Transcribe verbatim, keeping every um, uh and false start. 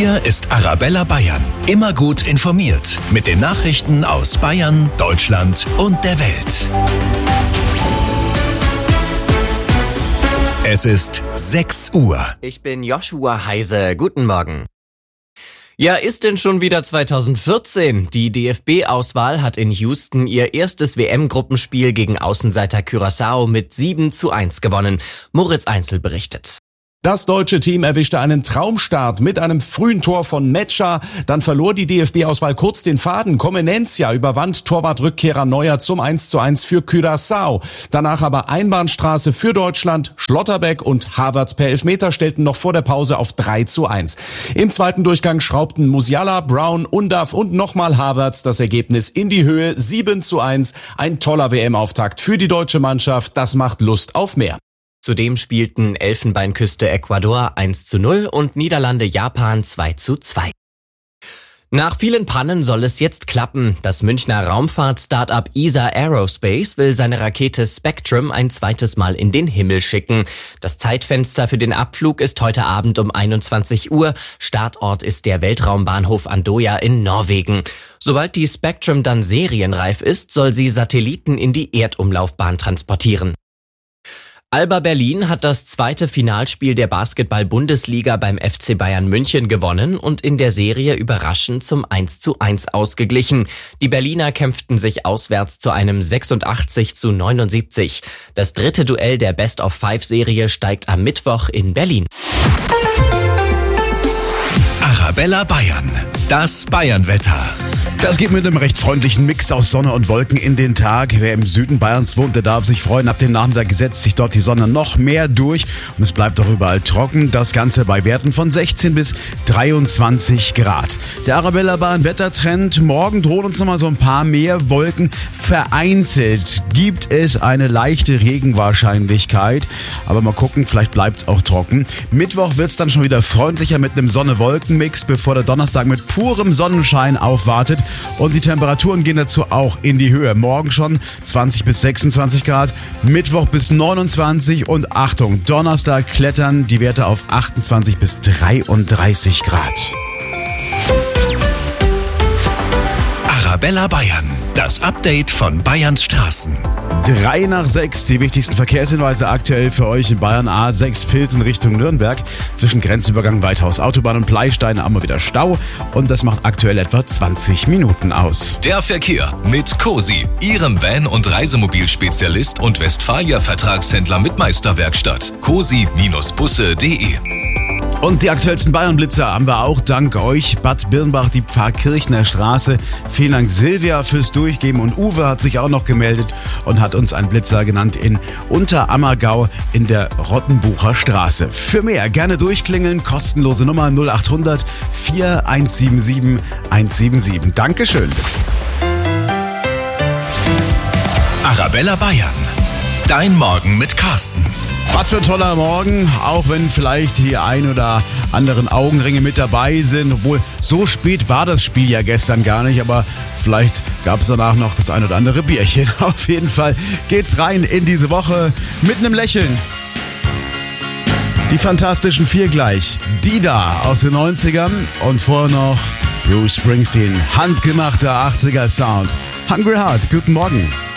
Hier ist Arabella Bayern. Immer gut informiert mit den Nachrichten aus Bayern, Deutschland und der Welt. Es ist sechs Uhr. Ich bin Joshua Heise. Guten Morgen. Ja, ist denn schon wieder zweitausendvierzehn? Die D F B-Auswahl hat in Houston ihr erstes W M-Gruppenspiel gegen Außenseiter Curaçao mit sieben zu eins gewonnen. Moritz Einzel berichtet. Das deutsche Team erwischte einen Traumstart mit einem frühen Tor von Metscher. Dann verlor die D F B-Auswahl kurz den Faden. Comenencia überwand Torwartrückkehrer Neuer zum eins zu eins für Curaçao. Danach aber Einbahnstraße für Deutschland. Schlotterbeck und Havertz per Elfmeter stellten noch vor der Pause auf drei zu eins. Im zweiten Durchgang schraubten Musiala, Brown, Undav und nochmal Havertz das Ergebnis in die Höhe. sieben zu eins. Ein toller W M-Auftakt für die deutsche Mannschaft. Das macht Lust auf mehr. Zudem spielten Elfenbeinküste Ecuador eins zu null und Niederlande Japan zwei zu zwei. Nach vielen Pannen soll es jetzt klappen. Das Münchner Raumfahrt-Startup E S A Aerospace will seine Rakete Spectrum ein zweites Mal in den Himmel schicken. Das Zeitfenster für den Abflug ist heute Abend um einundzwanzig Uhr. Startort ist der Weltraumbahnhof Andoya in Norwegen. Sobald die Spectrum dann serienreif ist, soll sie Satelliten in die Erdumlaufbahn transportieren. Alba Berlin hat das zweite Finalspiel der Basketball-Bundesliga beim F C Bayern München gewonnen und in der Serie überraschend zum eins zu eins ausgeglichen. Die Berliner kämpften sich auswärts zu einem sechsundachtzig zu neunundsiebzig. Das dritte Duell der Best-of-Five-Serie steigt am Mittwoch in Berlin. Arabella Bayern, das Bayernwetter. Das geht mit einem recht freundlichen Mix aus Sonne und Wolken in den Tag. Wer im Süden Bayerns wohnt, der darf sich freuen. Ab dem Nachmittag setzt sich dort die Sonne noch mehr durch und es bleibt auch überall trocken. Das Ganze bei Werten von sechzehn bis dreiundzwanzig Grad. Der Arabella Bayern Wettertrend. Morgen drohen uns nochmal so ein paar mehr Wolken. Vereinzelt gibt es eine leichte Regenwahrscheinlichkeit. Aber mal gucken, vielleicht bleibt es auch trocken. Mittwoch wird es dann schon wieder freundlicher mit einem Sonne-Wolken-Mix, bevor der Donnerstag mit purem Sonnenschein aufwartet. Und die Temperaturen gehen dazu auch in die Höhe. Morgen schon zwanzig bis sechsundzwanzig Grad, Mittwoch bis neunundzwanzig und Achtung, Donnerstag klettern die Werte auf achtundzwanzig bis dreiunddreißig Grad. Arabella Bayern, das Update von Bayerns Straßen. Drei nach sechs, die wichtigsten Verkehrshinweise aktuell für euch in Bayern. A sechs Pilsen Richtung Nürnberg. Zwischen Grenzübergang Weithaus Autobahn und Pleistein haben wir wieder Stau. Und das macht aktuell etwa zwanzig Minuten aus. Der Verkehr mit Cosi, Ihrem Van- und Reisemobilspezialist und Westfalia-Vertragshändler mit Meisterwerkstatt. cosi Bindestrich busse punkt de. Und die aktuellsten Bayern-Blitzer haben wir auch dank euch. Bad Birnbach, die Pfarrkirchner Straße. Vielen Dank Silvia fürs Durchgeben und Uwe hat sich auch noch gemeldet und hat uns einen Blitzer genannt in Unterammergau in der Rottenbucher Straße. Für mehr gerne durchklingeln, kostenlose Nummer null acht hundert vier eins sieben sieben eins sieben sieben. Dankeschön. Arabella Bayern, dein Morgen mit Carsten. Was für ein toller Morgen, auch wenn vielleicht die ein oder anderen Augenringe mit dabei sind. Obwohl, so spät war das Spiel ja gestern gar nicht, aber vielleicht gab es danach noch das ein oder andere Bierchen. Auf jeden Fall geht's rein in diese Woche mit einem Lächeln. Die Fantastischen Vier gleich, die da aus den neunzigern und vorher noch Bruce Springsteen, handgemachter achtziger Sound. Hungry Heart, guten Morgen.